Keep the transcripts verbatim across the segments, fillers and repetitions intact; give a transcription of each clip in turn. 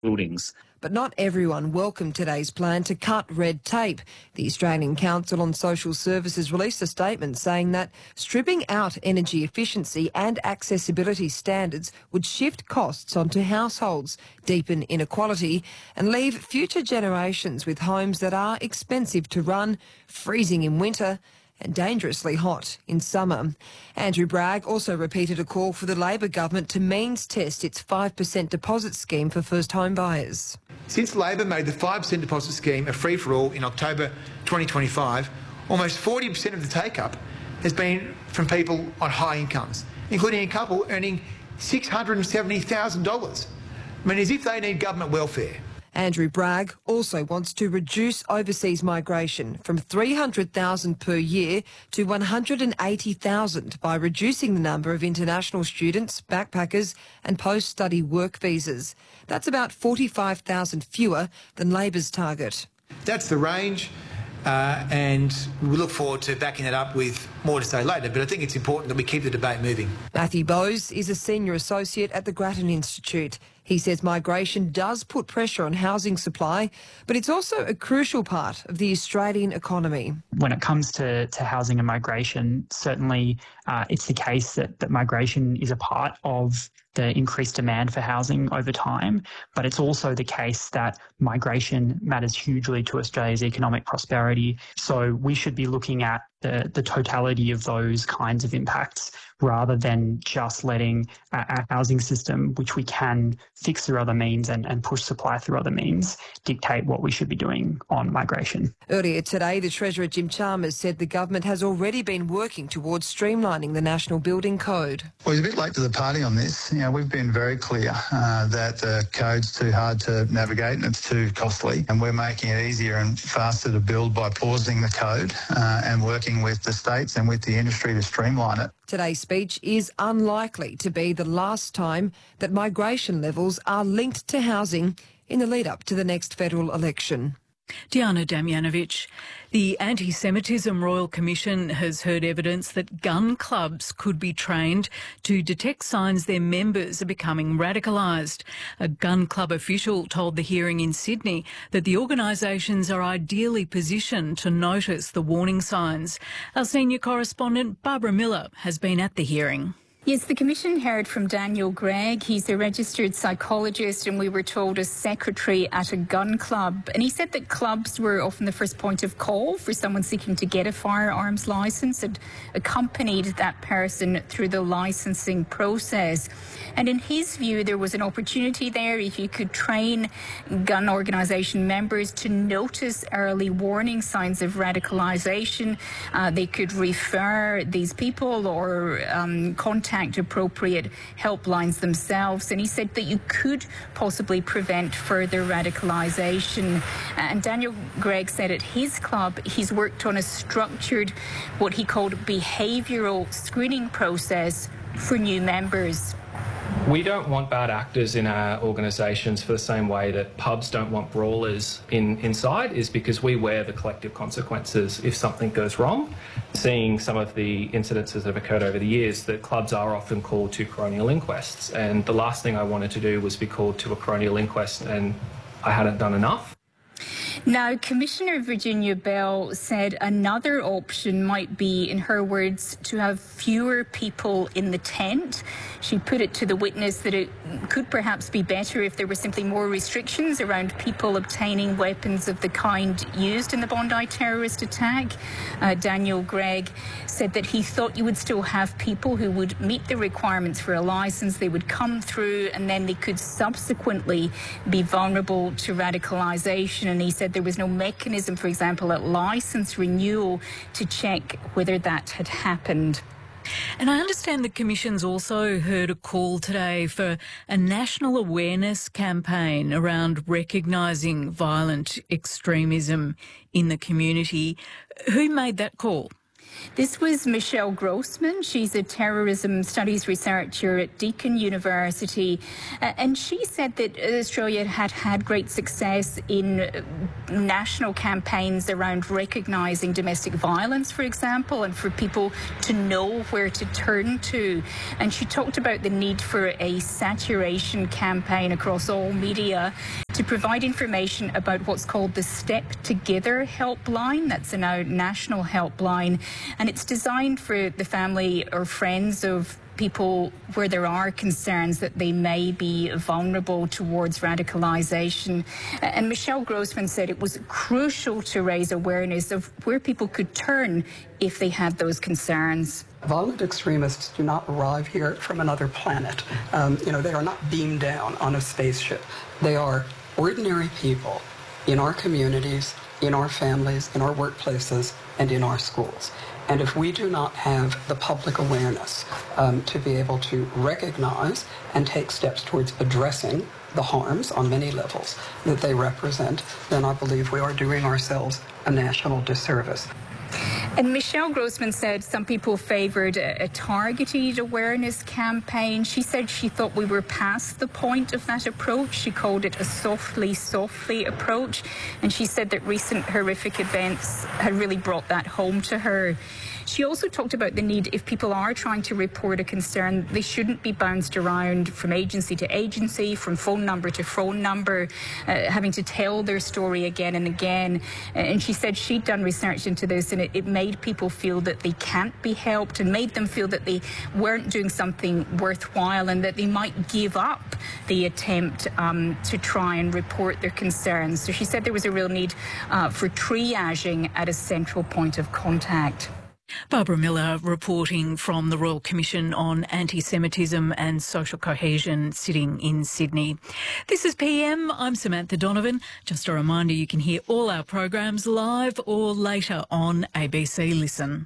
buildings. But not everyone welcomed today's plan to cut red tape. The Australian Council on Social Services released a statement saying that stripping out energy efficiency and accessibility standards would shift costs onto households, deepen inequality and leave future generations with homes that are expensive to run, freezing in winter and dangerously hot in summer. Andrew Bragg also repeated a call for the Labor government to means test its five percent deposit scheme for first home buyers. Since Labor made the five percent deposit scheme a free-for-all in October twenty twenty-five, almost forty percent of the take-up has been from people on high incomes, including a couple earning six hundred seventy thousand dollars. I mean, as if they need government welfare. Andrew Bragg also wants to reduce overseas migration from three hundred thousand per year to one hundred eighty thousand by reducing the number of international students, backpackers and post-study work visas. That's about forty-five thousand fewer than Labor's target. That's the range, uh, and we look forward to backing it up with more to say later, but I think it's important that we keep the debate moving. Matthew Bowes is a senior associate at the Grattan Institute. He says migration does put pressure on housing supply, but it's also a crucial part of the Australian economy. When it comes to, to housing and migration, certainly uh, it's the case that, that migration is a part of the increased demand for housing over time, but it's also the case that migration matters hugely to Australia's economic prosperity. So we should be looking at the, the totality of those kinds of impacts rather than just letting our, our housing system, which we can fix through other means and, and push supply through other means, dictate what we should be doing on migration. Earlier today, the Treasurer Jim Chalmers said the government has already been working towards streamlining the National Building Code. Well, he's a bit late to the party on this. You know, we've been very clear uh, that the code's too hard to navigate and it's too costly, and we're making it easier and faster to build by pausing the code uh, and working with the states and with the industry to streamline it. Today's speech is unlikely to be the last time that migration levels are linked to housing in the lead-up to the next federal election. Diana Damjanovic. The Anti-Semitism Royal Commission has heard evidence that gun clubs could be trained to detect signs their members are becoming radicalised. A gun club official told the hearing in Sydney that the organisations are ideally positioned to notice the warning signs. Our senior correspondent Barbara Miller has been at the hearing. Yes, the Commission heard from Daniel Gregg. He's a registered psychologist and we were told a secretary at a gun club. And he said that clubs were often the first point of call for someone seeking to get a firearms licence and accompanied that person through the licensing process. And in his view, there was an opportunity there if you could train gun organisation members to notice early warning signs of radicalisation. Uh, they could refer these people or um, contact appropriate helplines themselves. And he said that you could possibly prevent further radicalisation. And Daniel Gregg said at his club he's worked on a structured, what he called behavioural screening process for new members. We don't want bad actors in our organisations for the same way that pubs don't want brawlers in, inside, is because we wear the collective consequences if something goes wrong. Seeing some of the incidences that have occurred over the years, that clubs are often called to coronial inquests, and the last thing I wanted to do was be called to a coronial inquest and I hadn't done enough. Now, Commissioner Virginia Bell said another option might be, in her words, to have fewer people in the tent. She put it to the witness that it could perhaps be better if there were simply more restrictions around people obtaining weapons of the kind used in the Bondi terrorist attack. Uh, Daniel Gregg said that he thought you would still have people who would meet the requirements for a licence. They would come through and then they could subsequently be vulnerable to radicalisation. And he said there was no mechanism, for example, at licence renewal to check whether that had happened. And I understand the Commission's also heard a call today for a national awareness campaign around recognising violent extremism in the community. Who made that call? This was Michelle Grossman. She's a terrorism studies researcher at Deakin University. Uh, and she said that Australia had had great success in national campaigns around recognising domestic violence, for example, and for people to know where to turn to. And she talked about the need for a saturation campaign across all media to provide information about what's called the Step Together helpline. That's a now national helpline. And it's designed for the family or friends of people where there are concerns that they may be vulnerable towards radicalisation. And Michelle Grossman said it was crucial to raise awareness of where people could turn if they had those concerns. Violent extremists do not arrive here from another planet. Um, you know, they are not beamed down on a spaceship. They are ordinary people in our communities, in our families, in our workplaces, and in our schools. And if we do not have the public awareness um, to be able to recognize and take steps towards addressing the harms on many levels that they represent, then I believe we are doing ourselves a national disservice. And Michelle Grossman said some people favoured a, a targeted awareness campaign. She said she thought we were past the point of that approach. She called it a softly, softly approach. And she said that recent horrific events had really brought that home to her. She also talked about the need, if people are trying to report a concern, they shouldn't be bounced around from agency to agency, from phone number to phone number, uh, having to tell their story again and again. And she said she'd done research into this, and it, it made people feel that they can't be helped and made them feel that they weren't doing something worthwhile and that they might give up the attempt um, to try and report their concerns. So she said there was a real need uh, for triaging at a central point of contact. Barbara Miller reporting from the Royal Commission on Anti-Semitism and Social Cohesion sitting in Sydney. This is P M. I'm Samantha Donovan. Just a reminder, you can hear all our programs live or later on A B C Listen.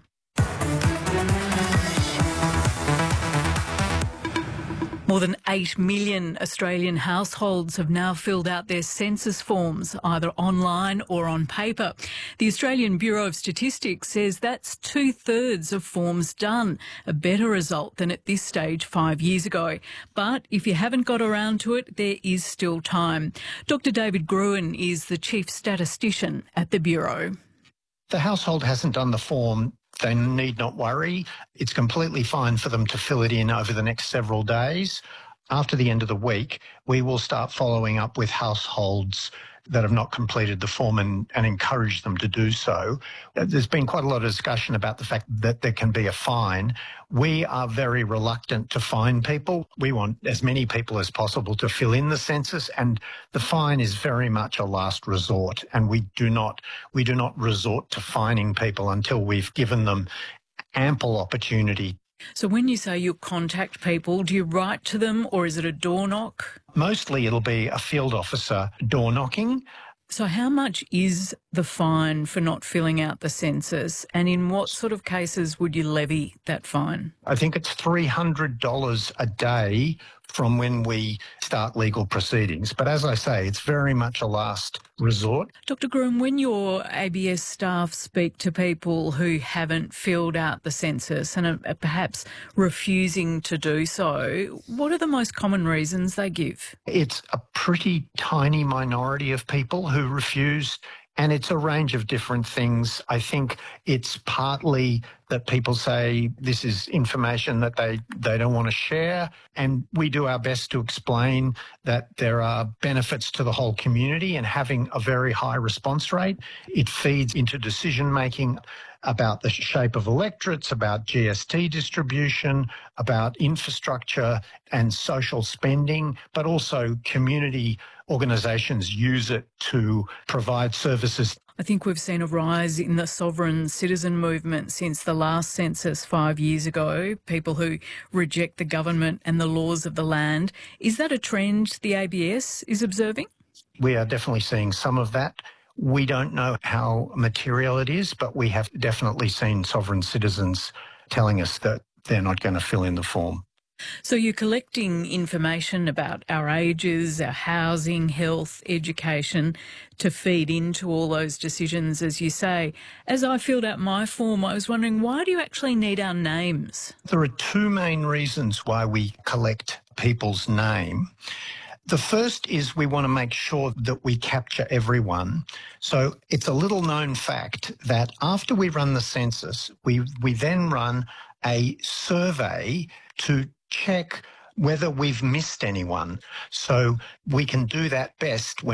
More than eight million Australian households have now filled out their census forms, either online or on paper. The Australian Bureau of Statistics says that's two-thirds of forms done, a better result than at this stage five years ago. But if you haven't got around to it, there is still time. Doctor David Gruen is the Chief Statistician at the Bureau. The household hasn't done the form. They need not worry. It's completely fine for them to fill it in over the next several days. After the end of the week, we will start following up with households that have not completed the form and, and encourage them to do so. There's been quite a lot of discussion about the fact that there can be a fine. We are very reluctant to fine people. We want as many people as possible to fill in the census, and the fine is very much a last resort, and we do not we do not resort to fining people until we've given them ample opportunity. So when you say you contact people, do you write to them or is it a door knock? Mostly it'll be a field officer door knocking. So how much is the fine for not filling out the census, and in what sort of cases would you levy that fine? I think it's three hundred dollars a day from when we start legal proceedings. But as I say, it's very much a last resort. Doctor Gruen, when your A B S staff speak to people who haven't filled out the census and are perhaps refusing to do so, what are the most common reasons they give? It's a pretty tiny minority of people who refuse, and it's a range of different things. I think it's partly that people say this is information that they, they don't want to share, and we do our best to explain that there are benefits to the whole community and having a very high response rate. It feeds into decision-making about the shape of electorates, about G S T distribution, about infrastructure and social spending, but also community organisations use it to provide services. I think we've seen a rise in the sovereign citizen movement since the last census five years ago, people who reject the government and the laws of the land. Is that a trend the A B S is observing? We are definitely seeing some of that. We don't know how material it is, but we have definitely seen sovereign citizens telling us that they're not going to fill in the form. So you're collecting information about our ages, our housing, health, education to feed into all those decisions, as you say. As I filled out my form, I was wondering, why do you actually need our names? There are two main reasons why we collect people's name. The first is we want to make sure that we capture everyone. So it's a little known fact that after we run the census, we, we then run a survey to check whether we've missed anyone. So we can do that best when